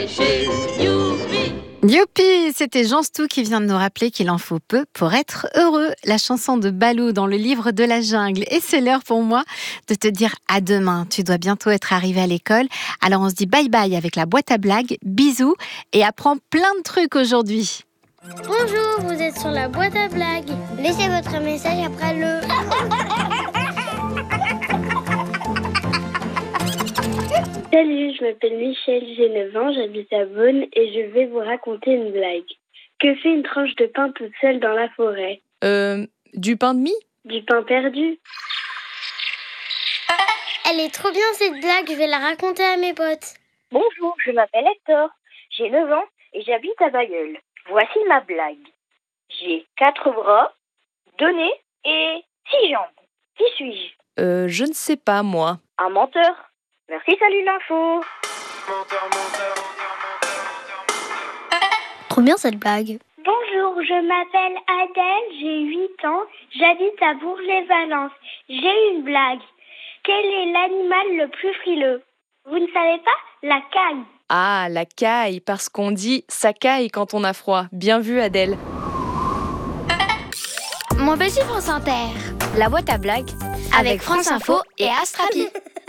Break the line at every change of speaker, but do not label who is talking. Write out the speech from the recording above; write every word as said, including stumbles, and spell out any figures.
Youpi, c'était Jean Stou qui vient de nous rappeler qu'il en faut peu pour être heureux. La chanson de Balou dans le livre de la jungle. Et c'est l'heure pour moi de te dire à demain. Tu dois bientôt être arrivé à l'école. Alors on se dit bye bye avec la boîte à blagues. Bisous et apprends plein de trucs aujourd'hui.
Bonjour, vous êtes sur la boîte à blagues. Laissez votre message après le...
Salut, je m'appelle Michel, j'ai neuf ans, j'habite à Beaune et je vais vous raconter une blague. Que fait une tranche de pain toute seule dans la forêt ?
Euh, du pain de mie ?
Du pain perdu.
Elle est trop bien cette blague, je vais la raconter à mes potes.
Bonjour, je m'appelle Hector, j'ai neuf ans et j'habite à Bailleul. Voici ma blague. J'ai quatre bras, deux nez et six jambes. Qui suis-je ?
Euh, je ne sais pas, moi.
Un menteur. Merci, salut l'info.
Trop bien cette blague.
Bonjour, je m'appelle Adèle, j'ai huit ans, j'habite à Bourg-les-Valences. J'ai une blague. Quel est l'animal le plus frileux ? Vous ne savez pas ? La caille.
Ah, la caille, parce qu'on dit ça caille quand on a froid. Bien vu, Adèle.
Mon petit France Inter.
La boîte à blagues
Avec France Info et Astrapi.